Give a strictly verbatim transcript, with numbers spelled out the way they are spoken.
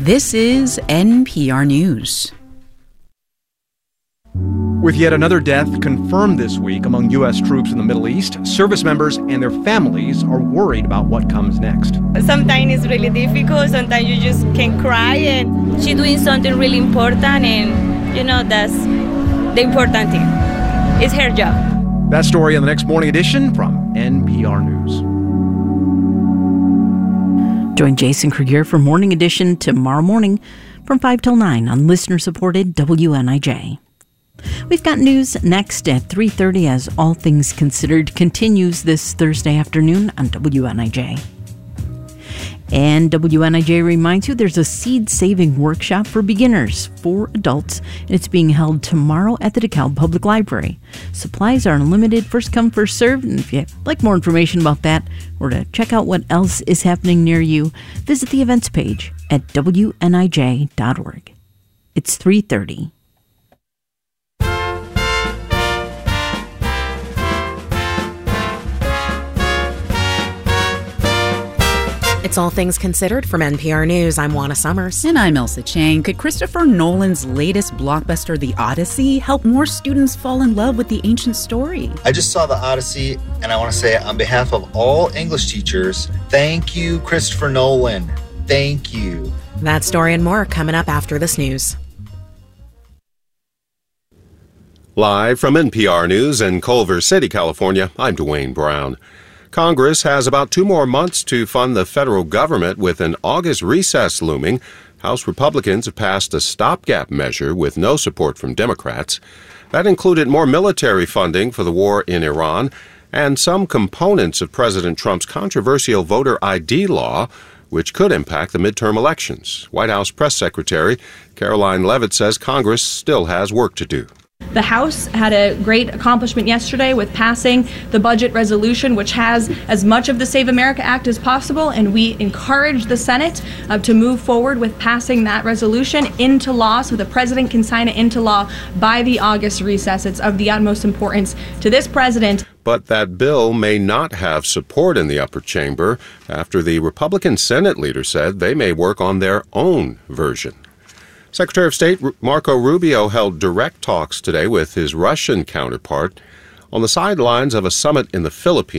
This is N P R News. With yet another death confirmed this week among U S troops in the Middle East, service members and their families are worried about what comes next. Sometimes it's really difficult. Sometimes you just can cry, and she's doing something really important, and, you know, that's the important thing. It's her job. That story in the next morning edition from N P R News. Join Jason Krieger for Morning Edition tomorrow morning from five till nine on listener-supported W N I J. We've got news next at three thirty as All Things Considered continues this Thursday afternoon on W N I J. And W N I J reminds you there's a seed-saving workshop for beginners for adults, and it's being held tomorrow at the DeKalb Public Library. Supplies are unlimited, first come, first served, and if you'd like more information about that or to check out what else is happening near you, visit the events page at W N I J dot org. It's three thirty. It's All Things Considered from N P R News. I'm Juana Summers. And I'm Elsa Chang. Could Christopher Nolan's latest blockbuster, The Odyssey, help more students fall in love with the ancient story? I just saw The Odyssey, and I want to say on behalf of all English teachers, thank you, Christopher Nolan. Thank you. That story and more coming up after this news. Live from N P R News in Culver City, California, I'm Dwayne Brown. Congress has about two more months to fund the federal government with an August recess looming. House Republicans have passed a stopgap measure with no support from Democrats. That included more military funding for the war in Iran and some components of President Trump's controversial voter I D law, which could impact the midterm elections. White House Press Secretary Caroline Leavitt says Congress still has work to do. The House had a great accomplishment yesterday with passing the budget resolution, which has as much of the Save America Act as possible, and we encourage the Senate uh, to move forward with passing that resolution into law so the president can sign it into law by the August recess. It's of the utmost importance to this president. But that bill may not have support in the upper chamber after the Republican Senate leader said they may work on their own version. Secretary of State Marco Rubio held direct talks today with his Russian counterpart on the sidelines of a summit in the Philippines.